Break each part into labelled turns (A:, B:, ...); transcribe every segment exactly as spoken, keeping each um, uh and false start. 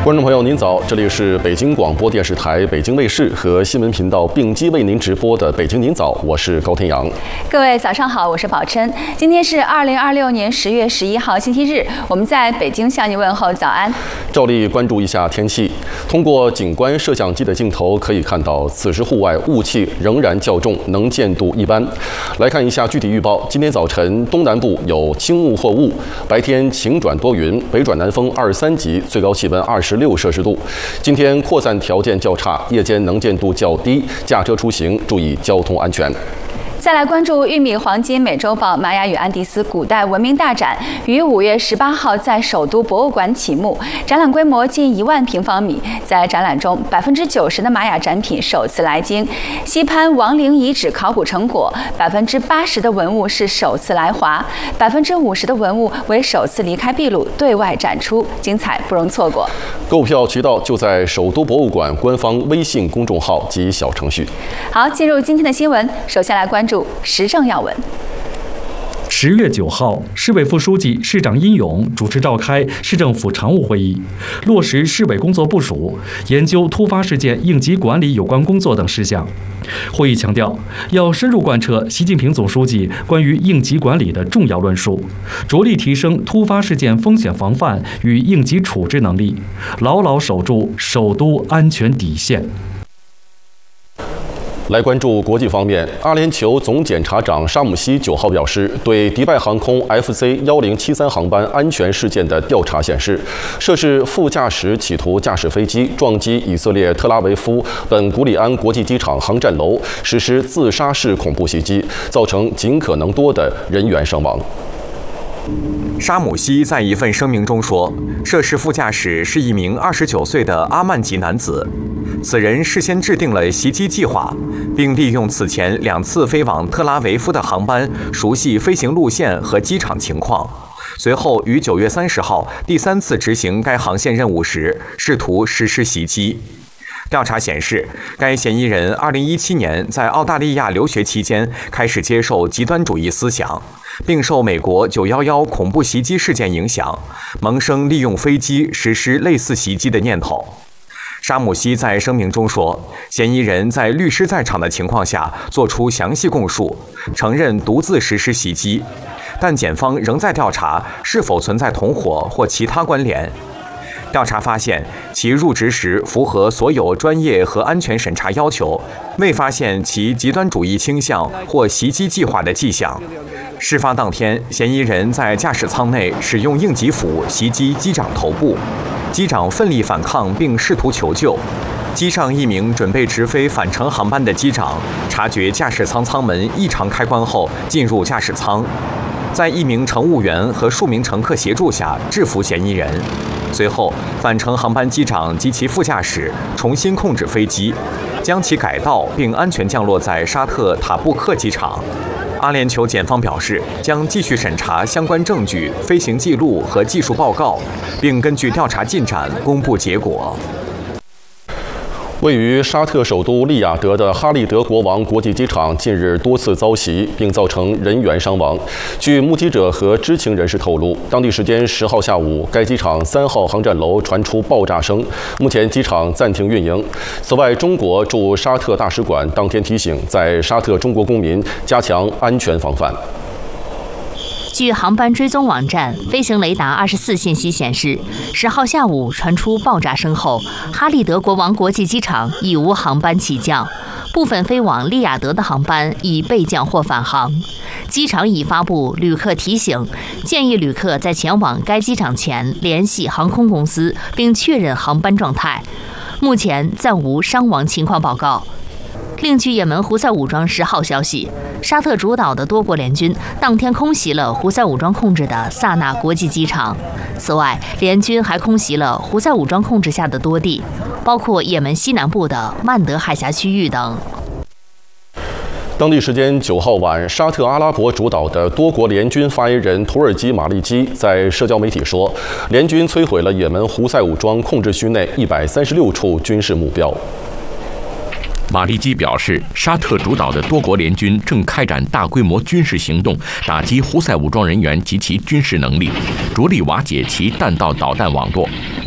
A: 观众朋友，您早，这里是北京广播电视台北京卫视和新闻频道并机为您直播的《北京您早》，我是高天阳。
B: 各位早上好，我是宝琛。今天是二零二六年十月十一号星期日，我们在北京向您问候早安。
A: 照例关注一下天气。通过景观摄像机的镜头可以看到，此时户外雾气仍然较重，能见度一般。来看一下具体预报。今天早晨东南部有轻雾或雾，白天晴转多云，北转南风二三级，最高气温二十六摄氏度。今天扩散条件较差，夜间能见度较低，驾车出行注意交通安全。
B: 再来关注玉米黄金美洲豹玛雅与安第斯古代文明大展，于五月十八号在首都博物馆启幕，展览规模近一万平方米。在展览中，百分之九十的玛雅展品首次来京，西潘王陵遗址考古成果，百分之八十的文物是首次来华，百分之五十的文物为首次离开秘鲁对外展出，精彩不容错过。
A: 购票渠道就在首都博物馆官方微信公众号及小程序。
B: 好，进入今天的新闻，首先来关注时政要闻。
C: 十月九号，市委副书记、市长殷勇主持召开市政府常务会议，落实市委工作部署，研究突发事件应急管理有关工作等事项。会议强调，要深入贯彻习近平总书记关于应急管理的重要论述，着力提升突发事件风险防范与应急处置能力，牢牢守住首都安全底线。
A: 来关注国际方面，阿联酋总检察长沙姆西九号表示，对迪拜航空 F C 一零七三航班安全事件的调查显示，涉事副驾驶企图驾驶飞机撞击以色列特拉维夫本古里安国际机场航站楼，实施自杀式恐怖袭击，造成尽可能多的人员伤亡。
D: 沙姆西在一份声明中说，涉事副驾驶是一名二十九岁的阿曼籍男子，此人事先制定了袭击计划，并利用此前两次飞往特拉维夫的航班熟悉飞行路线和机场情况，随后于九月三十号第三次执行该航线任务时，试图实施袭击。调查显示，该嫌疑人二零一七年在澳大利亚留学期间开始接受极端主义思想，并受美国九一一恐怖袭击事件影响，萌生利用飞机实施类似袭击的念头。沙姆西在声明中说，嫌疑人在律师在场的情况下作出详细供述，承认独自实施袭击，但检方仍在调查是否存在同伙或其他关联。调查发现，其入职时符合所有专业和安全审查要求，未发现其极端主义倾向或袭击计划的迹象。事发当天，嫌疑人在驾驶舱内使用应急斧袭击机长头部，机长奋力反抗并试图求救。机上一名准备直飞返程航班的机长察觉驾驶舱舱门异常开关后进入驾驶舱，在一名乘务员和数名乘客协助下制服嫌疑人。随后，返程航班机长及其副驾驶重新控制飞机，将其改道并安全降落在沙特塔布克机场。阿联酋检方表示，将继续审查相关证据、飞行记录和技术报告，并根据调查进展公布结果。
A: 位于沙特首都利雅得的哈利德国王国际机场近日多次遭袭，并造成人员伤亡。据目击者和知情人士透露，当地时间十号下午，该机场三号航站楼传出爆炸声，目前机场暂停运营。此外，中国驻沙特大使馆当天提醒在沙特中国公民加强安全防范。
E: 据航班追踪网站飞行雷达二十四信息显示，十号下午传出爆炸声后，哈利德国王国际机场已无航班起降，部分飞往利雅得的航班已备降或返航。机场已发布旅客提醒，建议旅客在前往该机场前联系航空公司并确认航班状态。目前暂无伤亡情况报告。另据也门胡塞武装十号消息，沙特主导的多国联军当天空袭了胡塞武装控制的萨那国际机场。此外，联军还空袭了胡塞武装控制下的多地，包括也门西南部的曼德海峡区域等。
A: 当地时间九号晚，沙特阿拉伯主导的多国联军发言人图尔基马利基在社交媒体说，联军摧毁了也门胡塞武装控制区内一百三十六处军事目标。
F: 马利基表示，沙特主导的多国联军正开展大规模军事行动，打击胡塞武装人员及其军事能力，着力瓦解其弹道导弹网络。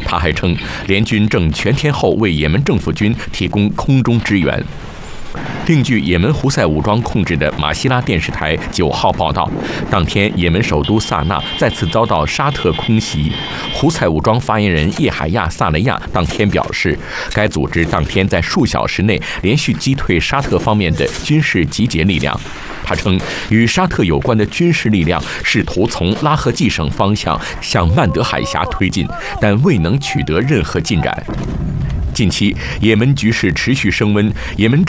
F: 他还称，联军正全天候为也门政府军提供空中支援。另据也门胡塞武装控制的马希拉电视台九号报道，当天也门首都萨那再次遭到沙特空袭。胡塞武装发言人叶海亚·萨雷亚当天表示，该组织当天在数小时内连续击退沙特方面的军事集结力量。他称，与沙特有关的军事力量试图从拉合季省方向向曼德海峡推进，但未能取得任何进展。近期，也门局势持续升温，也门政